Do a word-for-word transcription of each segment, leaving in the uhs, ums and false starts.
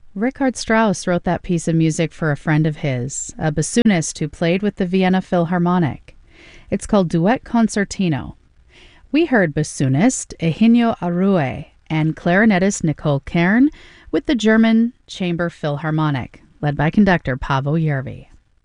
Richard Strauss wrote that piece of music for a friend of his, a bassoonist who played with the Vienna Philharmonic. It's called Duet Concertino. We heard bassoonist Eugenio Arrue and clarinetist Nicole Kern with the German Chamber Philharmonic, led by conductor Paavo Järvi.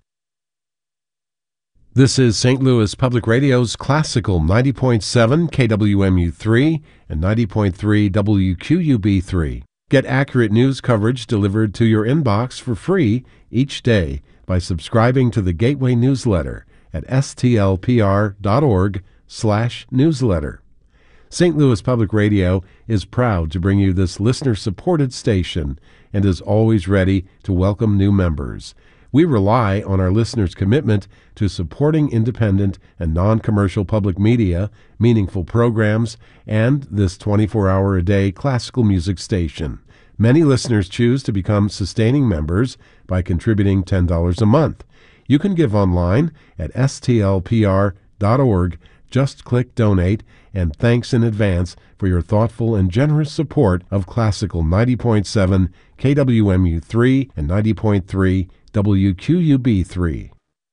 This is Saint Louis Public Radio's Classical ninety point seven K W M U three and ninety point three W Q U B three. Get accurate news coverage delivered to your inbox for free each day by subscribing to the Gateway newsletter at stlpr.org slash newsletter. Saint Louis Public Radio is proud to bring you this listener-supported station and is always ready to welcome new members. We rely on our listeners' commitment to supporting independent and non-commercial public media, meaningful programs, and this twenty-four hour a day classical music station. Many listeners choose to become sustaining members by contributing ten dollars a month. You can give online at S T L P R dot org. Just click Donate, and thanks in advance for your thoughtful and generous support of Classical ninety point seven K W M U three and ninety point three W Q U B three.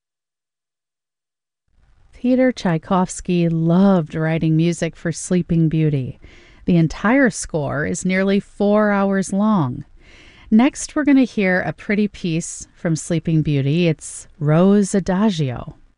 Peter Tchaikovsky loved writing music for Sleeping Beauty. The entire score is nearly four hours long. Next, we're going to hear a pretty piece from Sleeping Beauty. It's Rose Adagio